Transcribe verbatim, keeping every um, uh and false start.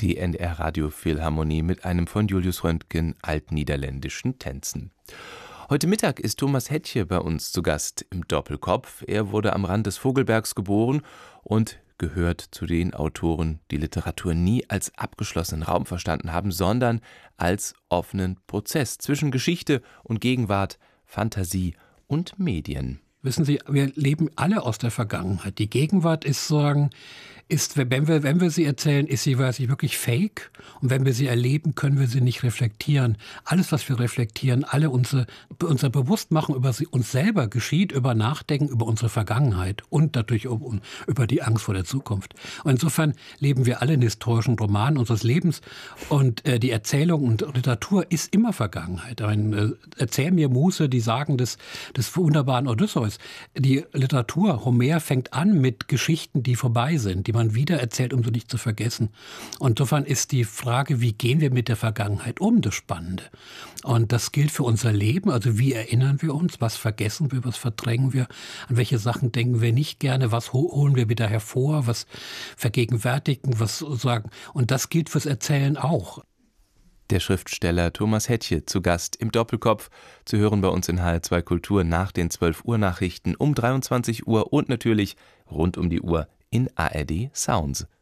Die N D R-Radio-Philharmonie mit einem von Julius Röntgen altniederländischen Tänzen. Heute Mittag ist Thomas Hettche bei uns zu Gast im Doppelkopf. Er wurde am Rand des Vogelbergs geboren und gehört zu den Autoren, die Literatur nie als abgeschlossenen Raum verstanden haben, sondern als offenen Prozess zwischen Geschichte und Gegenwart, Fantasie und Medien. Wissen Sie, wir leben alle aus der Vergangenheit. Die Gegenwart ist sagen, ist, wenn wir, wenn wir sie erzählen, ist sie, weiß ich, wirklich fake. Und wenn wir sie erleben, können wir sie nicht reflektieren. Alles, was wir reflektieren, alle unsere, unser Bewusstmachen über sie, uns selber geschieht über Nachdenken über unsere Vergangenheit und dadurch um, über die Angst vor der Zukunft. Und insofern leben wir alle in historischen Romanen unseres Lebens. Und äh, die Erzählung und Literatur ist immer Vergangenheit. Ein, äh, erzähl mir Muse, die Sagen des, des wunderbaren Odysseus. Die Literatur, Homer fängt an mit Geschichten, die vorbei sind, die man wieder erzählt, um sie nicht zu vergessen. Und insofern ist die Frage, wie gehen wir mit der Vergangenheit um, das Spannende. Und das gilt für unser Leben, also wie erinnern wir uns, was vergessen wir, was verdrängen wir, an welche Sachen denken wir nicht gerne, was holen wir wieder hervor, was vergegenwärtigen, was sagen. Und das gilt fürs Erzählen auch. Der Schriftsteller Thomas Hettche zu Gast im Doppelkopf, zu hören bei uns in H R zwei Kultur nach den zwölf Uhr Nachrichten um dreiundzwanzig Uhr und natürlich rund um die Uhr in A R D Sounds.